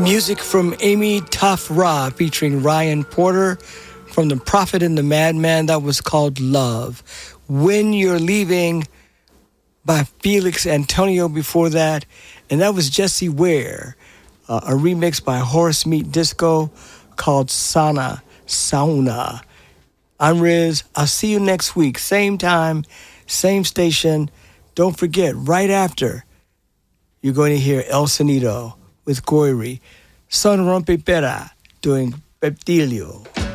Music from Amy Tough Ra featuring Ryan Porter from The Prophet and the Madman. That was called Love. When You're Leaving by Felix Antonio before that. And that was Jessie Ware, a remix by Horse Meat Disco called Sauna. I'm Riz. I'll see you next week. Same time, same station. Don't forget, right after, you're going to hear El Sonido with Goyri. Son Rompepera doing Peptilio.